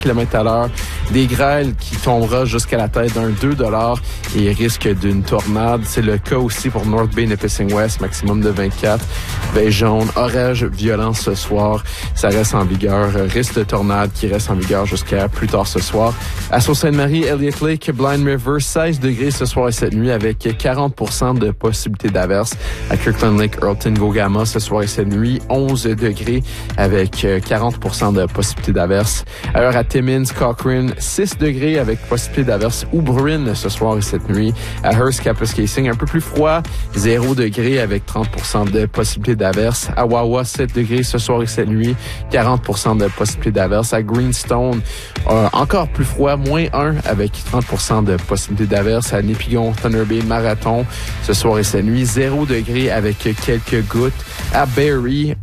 km/h, des grêles qui tombera jusqu'à la tête d'un 2$ et risque d'une tornade. C'est le cas aussi pour North Bay, Nipissing West, maximum de 24. Baie jaune, orage violent ce soir. Ça reste en vigueur. Risque de tornade qui reste en vigueur jusqu'à plus tard ce soir. À Sault-Sainte-Marie, Elliott Lake, Blind River, 16 degrés ce soir et cette nuit avec 40% de possibilité d'averse. À Kirkland Lake, Earlton, Gogama, ce soir et cette nuit, 11 degrés avec 40% de possibilité d'averse. Alors à Timmins, Cochrane, 6 degrés avec possibilité d'averse ou bruine ce soir et cette nuit. À Hearst, Kapuskasing, un peu plus froid, 0 degrés avec 30% de possibilité d'averse. À Wawa, 7 degrés ce soir et cette nuit, 40% de possibilité d'averse. À Greenstone, encore plus froid, moins 1 avec 30% de possibilité d'averse. À Nipigon, Thunder Bay, Marathon, ce soir et cette nuit, 0 degrés avec quelques gouttes. À Barrie,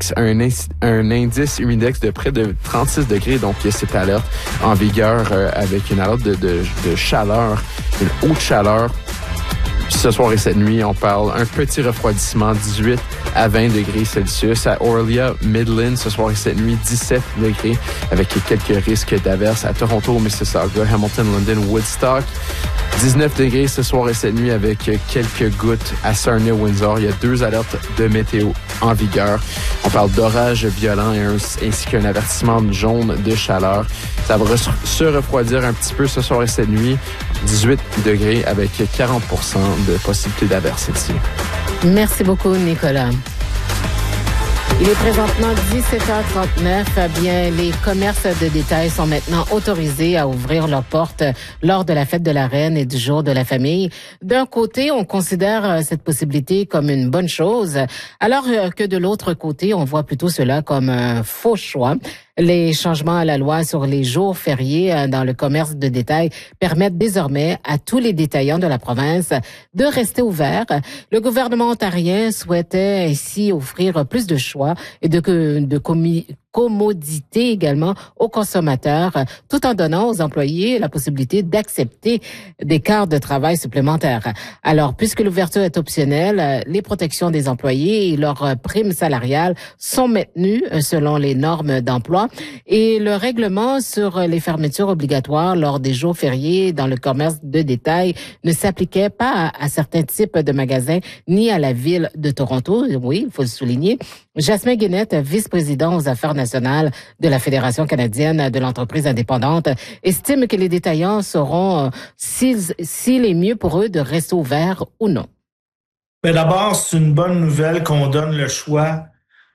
un indice humidex de près de 36 degrés, donc il y a cette alerte en vigueur avec une alerte de chaleur, une haute chaleur. Ce soir et cette nuit, on parle un petit refroidissement, 18 à 20 degrés Celsius. À Orillia, Midland, ce soir et cette nuit, 17 degrés avec quelques risques d'averse. À Toronto, Mississauga, Hamilton, London, Woodstock, 19 degrés ce soir et cette nuit avec quelques gouttes. À Sarnia, Windsor, il y a 2 alertes de météo en vigueur. On parle d'orage violent ainsi qu'un avertissement jaune de chaleur. Ça va se refroidir un petit peu ce soir et cette nuit. 18 degrés avec 40% de possibilité d'averse ici. Merci beaucoup, Nicolas. Il est présentement 17h39. Bien, les commerces de détail sont maintenant autorisés à ouvrir leurs portes lors de la fête de la Reine et du jour de la famille. D'un côté, on considère cette possibilité comme une bonne chose, alors que de l'autre côté, on voit plutôt cela comme un faux choix. Les changements à la loi sur les jours fériés dans le commerce de détail permettent désormais à tous les détaillants de la province de rester ouverts. Le gouvernement ontarien souhaitait ainsi offrir plus de choix et de commodité également aux consommateurs, tout en donnant aux employés la possibilité d'accepter des quarts de travail supplémentaires. Alors, puisque l'ouverture est optionnelle, les protections des employés et leurs primes salariales sont maintenues selon les normes d'emploi et le règlement sur les fermetures obligatoires lors des jours fériés dans le commerce de détail ne s'appliquait pas à certains types de magasins ni à la ville de Toronto. Oui, il faut le souligner. Jasmin Guénette, vice-président aux affaires nationales de la Fédération canadienne de l'entreprise indépendante, estime que les détaillants sauront s'il est mieux pour eux de rester ouverts ou non. Mais d'abord, c'est une bonne nouvelle qu'on donne le choix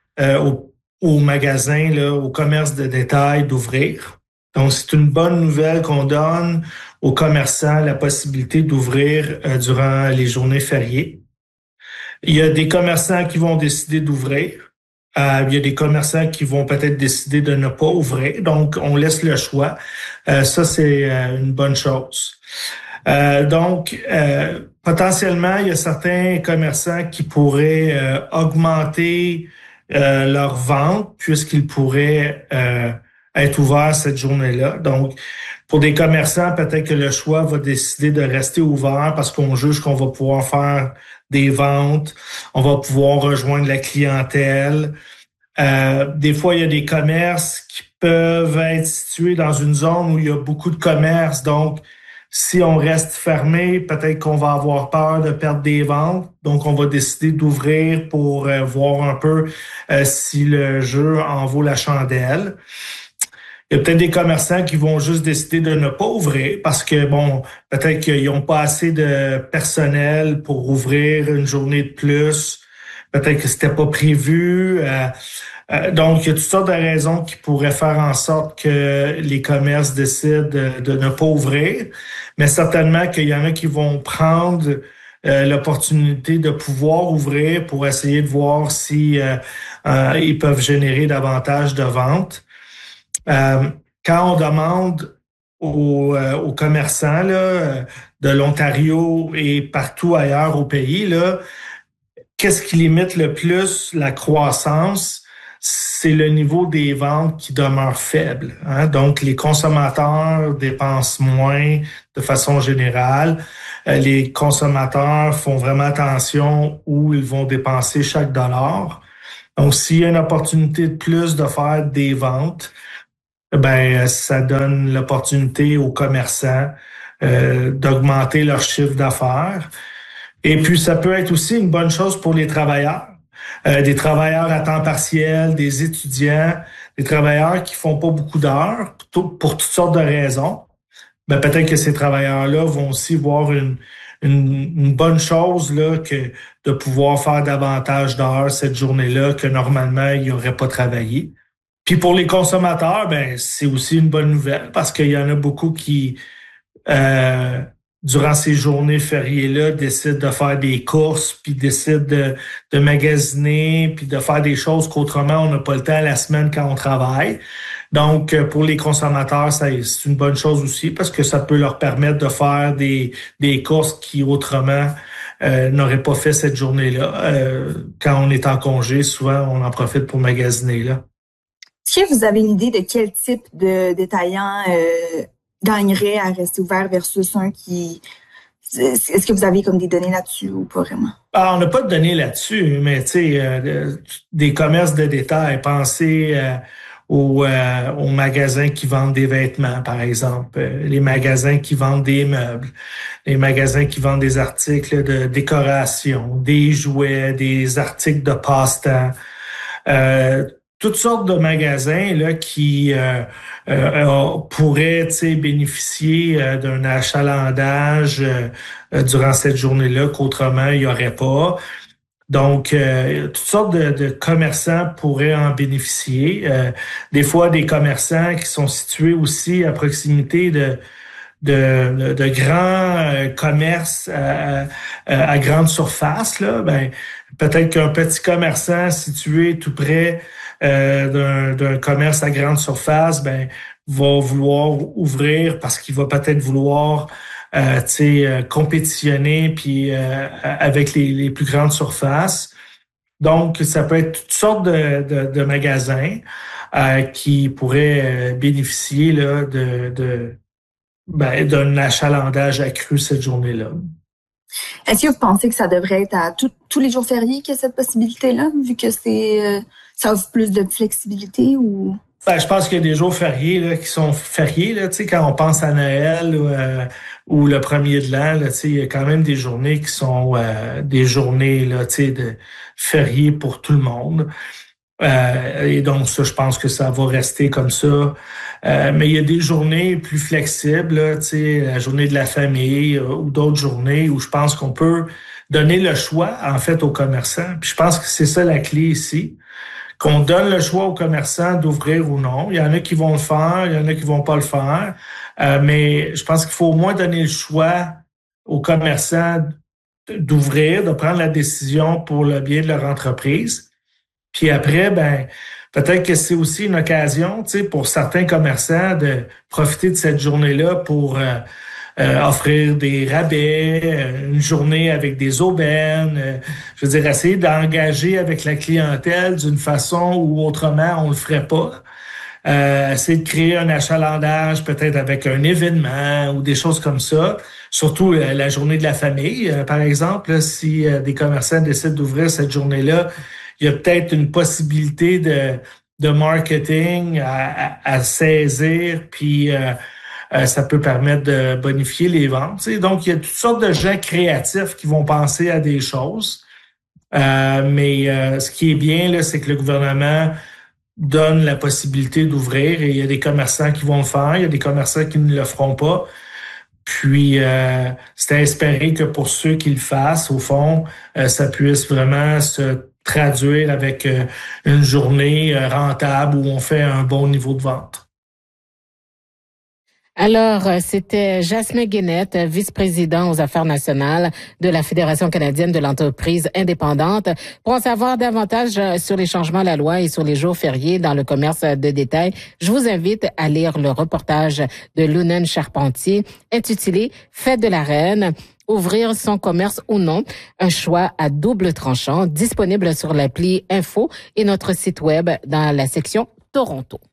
aux magasins, là, au commerce de détail d'ouvrir. Donc, c'est une bonne nouvelle qu'on donne aux commerçants la possibilité d'ouvrir durant les journées fériées. Il y a des commerçants qui vont décider d'ouvrir. Il y a des commerçants qui vont peut-être décider de ne pas ouvrir. Donc, on laisse le choix. Ça, c'est une bonne chose. Potentiellement, il y a certains commerçants qui pourraient augmenter leur vente puisqu'ils pourraient être ouverts cette journée-là. Donc, pour des commerçants, peut-être que le choix va décider de rester ouvert parce qu'on juge qu'on va pouvoir faire des ventes, on va pouvoir rejoindre la clientèle. Des fois, il y a des commerces qui peuvent être situés dans une zone où il y a beaucoup de commerces. Donc, si on reste fermé, peut-être qu'on va avoir peur de perdre des ventes. Donc, on va décider d'ouvrir pour voir un peu si le jeu en vaut la chandelle. Il y a peut-être des commerçants qui vont juste décider de ne pas ouvrir parce que, peut-être qu'ils n'ont pas assez de personnel pour ouvrir une journée de plus. Peut-être que c'était pas prévu. Donc, il y a toutes sortes de raisons qui pourraient faire en sorte que les commerces décident de ne pas ouvrir. Mais certainement qu'il y en a qui vont prendre l'opportunité de pouvoir ouvrir pour essayer de voir si ils peuvent générer davantage de ventes. Quand on demande aux commerçants là, de l'Ontario et partout ailleurs au pays, là, qu'est-ce qui limite le plus la croissance? C'est le niveau des ventes qui demeure faible. Hein? Donc, les consommateurs dépensent moins de façon générale. Les consommateurs font vraiment attention où ils vont dépenser chaque dollar. Donc, s'il y a une opportunité de plus de faire des ventes, ça donne l'opportunité aux commerçants d'augmenter leur chiffre d'affaires. Et puis, ça peut être aussi une bonne chose pour les travailleurs, des travailleurs à temps partiel, des étudiants, des travailleurs qui font pas beaucoup d'heures pour toutes sortes de raisons. Peut-être que ces travailleurs-là vont aussi voir une bonne chose là que de pouvoir faire davantage d'heures cette journée-là que normalement ils n'auraient pas travaillé. Puis pour les consommateurs, c'est aussi une bonne nouvelle parce qu'il y en a beaucoup qui durant ces journées fériées-là, décident de faire des courses, puis décident de magasiner, puis de faire des choses qu'autrement, on n'a pas le temps la semaine quand on travaille. Donc, pour les consommateurs, c'est une bonne chose aussi parce que ça peut leur permettre de faire des courses qui autrement n'auraient pas fait cette journée-là. Quand on est en congé, souvent, on en profite pour magasiner là. Est-ce que vous avez une idée de quel type de détaillant gagnerait à rester ouvert versus un qui... Est-ce que vous avez comme des données là-dessus ou pas vraiment? On n'a pas de données là-dessus, mais tu sais, des commerces de détail, pensez aux magasins qui vendent des vêtements, par exemple, les magasins qui vendent des meubles, les magasins qui vendent des articles de décoration, des jouets, des articles de passe-temps, toutes sortes de magasins là qui pourraient bénéficier d'un achalandage durant cette journée-là qu'autrement il n'y aurait pas. Donc, toutes sortes de commerçants pourraient en bénéficier. Des fois, des commerçants qui sont situés aussi à proximité de grands commerces à grande surface. Là, peut-être qu'un petit commerçant situé tout près d'un commerce à grande surface, va vouloir ouvrir parce qu'il va peut-être vouloir compétitionner puis avec les plus grandes surfaces. Donc, ça peut être toutes sortes de magasins qui pourraient bénéficier là, d'un achalandage accru cette journée-là. Est-ce que vous pensez que ça devrait être à tous les jours fériés qu'il y a cette possibilité-là, vu que ça offre plus de flexibilité ou... Je pense qu'il y a des jours fériés là, qui sont fériés. Là, quand on pense à Noël ou le 1er de l'an, là, il y a quand même des journées qui sont des journées là, de fériés pour tout le monde. Et donc, ça, je pense que ça va rester comme ça. Mais il y a des journées plus flexibles, là, la journée de la famille ou d'autres journées où je pense qu'on peut donner le choix, en fait, aux commerçants. Puis je pense que c'est ça la clé ici, qu'on donne le choix aux commerçants d'ouvrir ou non. Il y en a qui vont le faire, il y en a qui vont pas le faire. Mais je pense qu'il faut au moins donner le choix aux commerçants d'ouvrir, de prendre la décision pour le bien de leur entreprise. Puis après, peut-être que c'est aussi une occasion, pour certains commerçants de profiter de cette journée-là pour offrir des rabais, une journée avec des aubaines, je veux dire, essayer d'engager avec la clientèle d'une façon ou autrement on le ferait pas. Essayer de créer un achalandage peut-être avec un événement ou des choses comme ça. Surtout la journée de la famille, par exemple, là, si des commerçants décident d'ouvrir cette journée-là, il y a peut-être une possibilité de marketing à saisir, puis ça peut permettre de bonifier les ventes. Donc, il y a toutes sortes de gens créatifs qui vont penser à des choses. Mais ce qui est bien, là, c'est que le gouvernement donne la possibilité d'ouvrir et il y a des commerçants qui vont le faire, il y a des commerçants qui ne le feront pas. Puis, c'est à espérer que pour ceux qui le fassent, au fond, ça puisse vraiment se traduire avec une journée rentable où on fait un bon niveau de vente. Alors, c'était Jasmin Guénette, vice-président aux affaires nationales de la Fédération canadienne de l'entreprise indépendante. Pour en savoir davantage sur les changements à la loi et sur les jours fériés dans le commerce de détail, je vous invite à lire le reportage de Lounen Charpentier intitulé « Fête de la Reine ». Ouvrir son commerce ou non, un choix à double tranchant, disponible sur l'appli Info et notre site web dans la section Toronto.